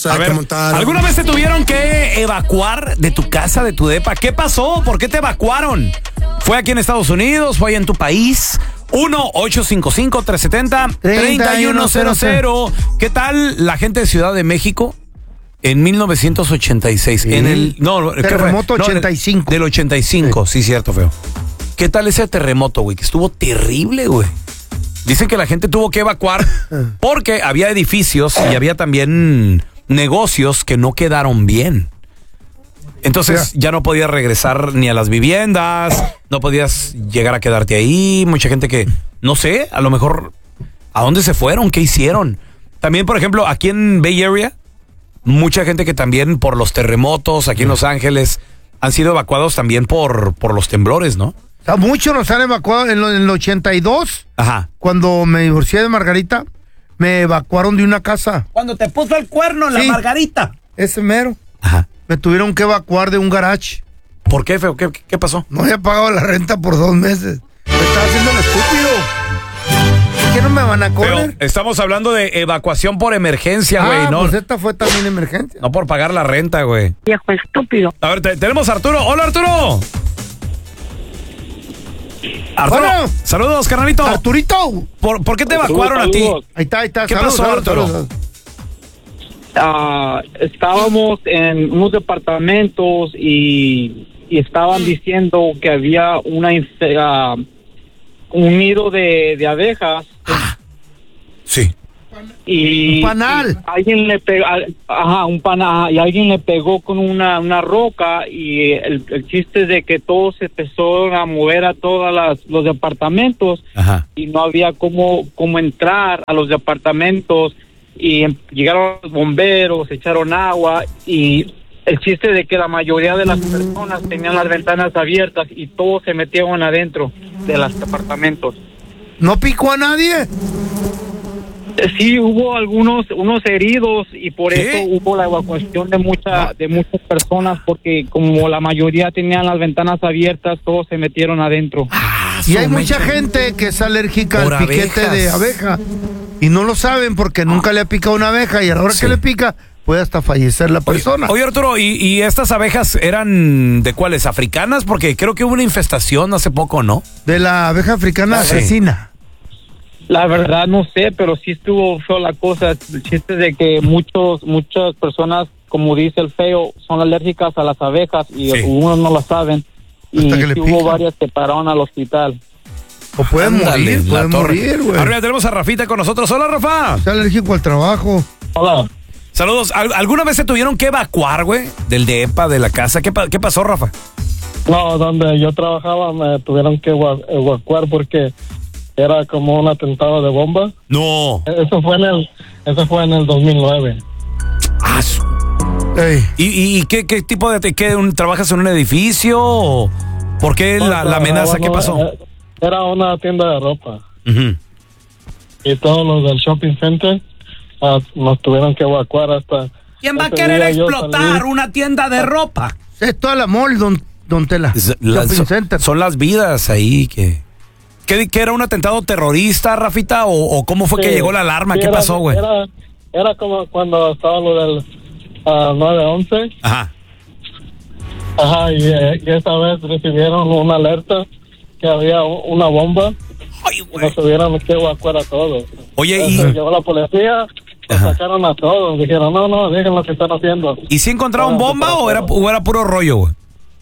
A ver, ¿alguna vez te tuvieron que evacuar de tu casa, de tu depa? ¿Qué pasó? ¿Por qué te evacuaron? ¿Fue aquí en Estados Unidos? ¿Fue allá en tu país? 1-855-370-3100. ¿Qué tal la gente de Ciudad de México en 1986? Sí. En el terremoto 85. Del 85, sí, cierto, feo. ¿Qué tal ese terremoto, güey? Que estuvo terrible, güey. Dicen que la gente tuvo que evacuar porque había edificios y había también negocios que no quedaron bien. Entonces ya no podías regresar ni a las viviendas, no podías llegar a quedarte ahí. Mucha gente que, no sé, a lo mejor, ¿a dónde se fueron? ¿Qué hicieron? También, por ejemplo, aquí en Bay Area, mucha gente que también por los terremotos, aquí en Los Ángeles, han sido evacuados también por los temblores, ¿no? O sea, muchos nos han evacuado en el 82. Ajá. Cuando me divorcié de Margarita, me evacuaron de una casa. Cuando te puso el cuerno en la Margarita. Ese mero. Ajá. Me tuvieron que evacuar de un garage. ¿Por qué, feo? ¿Qué pasó? No había pagado la renta por 2 meses. Me estaba haciendo el estúpido. ¿Por qué no me van a correr? Pero estamos hablando de evacuación por emergencia, güey, ¿no? Pues esta fue también emergencia. No por pagar la renta, güey. Viejo estúpido. A ver, tenemos a Arturo. ¡Hola, Arturo! Arturo, bueno, saludos, carnalito. Arturito. ¿Por qué te evacuaron a ti? Ahí está. ¿Qué pasó, Arturo? Estábamos en unos departamentos y estaban diciendo que había un nido de abejas. Sí. Y un panal. Y alguien le pegó, un panal, y alguien le pegó con una roca, y el chiste es de que todos se empezaron a mover a todos los departamentos. Ajá. Y no había cómo entrar a los departamentos, y llegaron los bomberos, echaron agua, y el chiste de que la mayoría de las personas tenían las ventanas abiertas y todos se metieron adentro de los departamentos. ¿No picó a nadie? Sí, hubo unos heridos, y por eso hubo la evacuación de muchas personas, porque como la mayoría tenían las ventanas abiertas, todos se metieron adentro. Y hay mucha gente que es alérgica al piquete de abeja y no lo saben porque nunca le ha picado una abeja, y a la hora que le pica puede hasta fallecer la persona. Oye, Arturo, ¿y estas abejas eran de cuáles? ¿Africanas? Porque creo que hubo una infestación hace poco, ¿no? De la abeja africana asesina. La verdad no sé, pero sí estuvo feo la cosa. El chiste es de que muchas personas, como dice el feo, son alérgicas a las abejas, y algunos no lo saben. Y sí hubo varias que pararon al hospital. O pueden morir, güey. Arriba tenemos a Rafita con nosotros. Hola, Rafa. Está alérgico al trabajo. Hola. Saludos. ¿Alguna vez se tuvieron que evacuar, güey? Del DEPA, de la casa. ¿Qué pasó, Rafa? No, donde yo trabajaba me tuvieron que evacuar porque era como un atentado de bomba. No. Eso fue en el 2009. ¿Y qué tipo de... ¿Trabajas en un edificio? ¿O por qué la amenaza? ¿Qué pasó? Era una tienda de ropa. Uh-huh. Y todos los del shopping center nos tuvieron que evacuar hasta... ¿Quién va a querer explotar una tienda de ropa? Es toda la mall, don Tela. Shopping center. Son las vidas ahí que... ¿Qué era un atentado terrorista, Rafita? ¿O cómo fue que llegó la alarma? ¿Qué pasó, güey? Era como cuando estaba lo del 9/11. Ajá. Ajá, y esta vez recibieron una alerta que había una bomba. Ay, güey. Nos tuvieron que evacuar a todos. Oye, llegó la policía, nos sacaron a todos. Dijeron, no, dejen lo que están haciendo. ¿Y si encontraron bomba o era puro rollo, güey?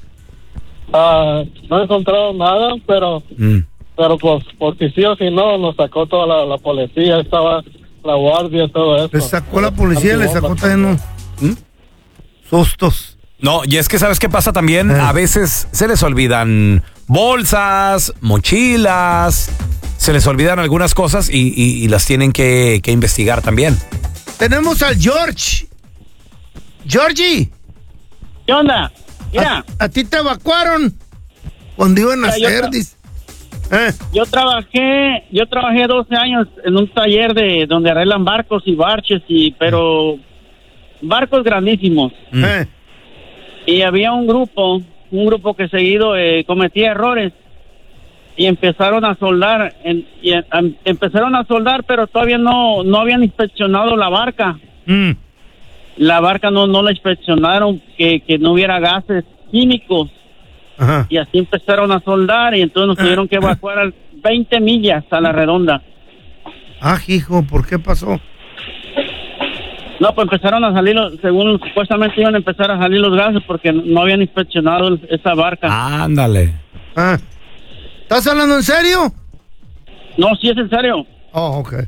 No encontraron nada, pero pues porque sí o si no, nos sacó toda la policía, estaba la guardia, todo eso. Le sacó la policía, le sacó también sustos. No, y es que ¿sabes qué pasa también? A veces se les olvidan bolsas, mochilas, se les olvidan algunas cosas y las tienen que investigar también. Tenemos al George. Georgie. ¿Qué onda? Mira. ¿A ti te evacuaron cuando iban a hacer? Yo trabajé 12 años en un taller donde arreglan barcos y barches, pero barcos grandísimos. Y había un grupo que seguido cometía errores y empezaron a soldar, pero todavía no habían inspeccionado la barca. la barca no la inspeccionaron, que no hubiera gases químicos. Ajá. Y así empezaron a soldar y entonces nos tuvieron que evacuar 20 millas a la redonda. Hijo, ¿por qué pasó? No, pues empezaron a salir, según supuestamente iban a empezar a salir los gases porque no habían inspeccionado esa barca. Ándale. ¿Estás hablando en serio? No, sí es en serio. Oh, ok.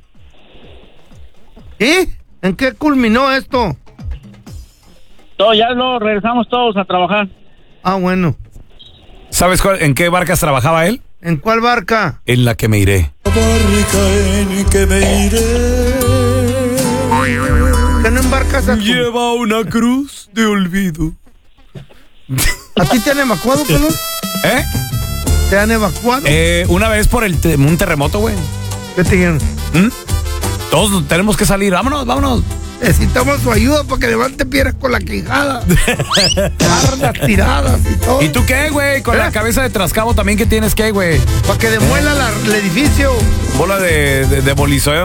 ¿Y? ¿En qué culminó esto? Todo, ya lo regresamos todos a trabajar. Bueno. ¿Sabes en qué barcas trabajaba él? ¿En cuál barca? En la que me iré. La barca en que me iré. ¿Qué no embarcas a Lleva una cruz de olvido. ¿A ti te han evacuado, pelón? ¿Te han evacuado? Una vez por un terremoto, güey. ¿Qué te dijeron? Todos tenemos que salir. Vámonos. Necesitamos su ayuda para que levante piedras con la quijada. Bardas tiradas y todo. ¿Y tú qué, güey? Con la cabeza de trascabo también, ¿qué tienes que, güey? Para que demuela el edificio. Bola de boliseo.